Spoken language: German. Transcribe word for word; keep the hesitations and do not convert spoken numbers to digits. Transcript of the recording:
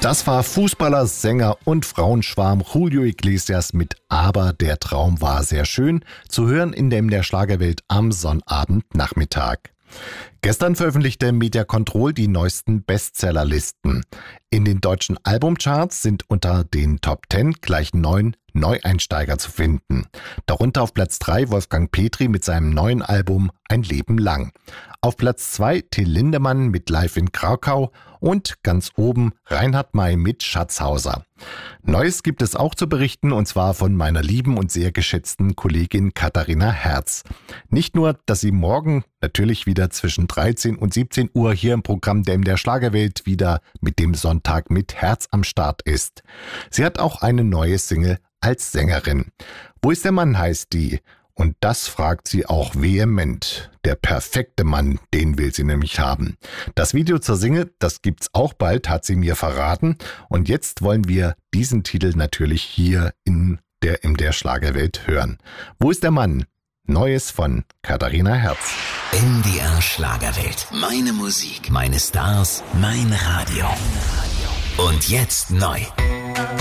Das war Fußballer, Sänger und Frauenschwarm Julio Iglesias mit Aber der Traum war sehr schön, zu hören in dem der Schlagerwelt am Sonnabendnachmittag. Gestern veröffentlichte Media Control die neuesten Bestsellerlisten. In den deutschen Albumcharts sind unter den Top zehn gleich neun Neueinsteiger zu finden. Darunter auf Platz drei Wolfgang Petri mit seinem neuen Album Ein Leben lang. Auf Platz zwei Till Lindemann mit Live in Krakau und ganz oben Reinhard May mit Schatzhauser. Neues gibt es auch zu berichten, und zwar von meiner lieben und sehr geschätzten Kollegin Katharina Herz. Nicht nur, dass sie morgen natürlich wieder zwischen dreizehn und siebzehn Uhr hier im Programm der M D R Schlagerwelt wieder mit dem Sonntag mit Herz am Start ist. Sie hat auch eine neue Single als Sängerin. Wo ist der Mann, heißt die. Und das fragt sie auch vehement. Der perfekte Mann, den will sie nämlich haben. Das Video zur Single, das gibt's auch bald, hat sie mir verraten. Und jetzt wollen wir diesen Titel natürlich hier in der M D R Schlagerwelt hören. Wo ist der Mann? Neues von Katharina Herz. M D R Schlagerwelt. Meine Musik, meine Stars, mein Radio. Und jetzt neu.